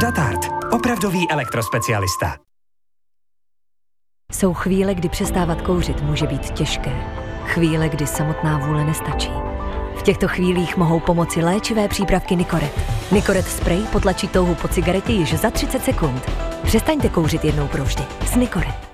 Datart. Opravdový elektrospecialista. Jsou chvíle, kdy přestávat kouřit může být těžké. Chvíle, kdy samotná vůle nestačí. V těchto chvílích mohou pomoci léčivé přípravky Nicoret. Nicoret spray potlačí touhu po cigaretě již za 30 sekund. Přestaňte kouřit jednou provždy s Nicoret.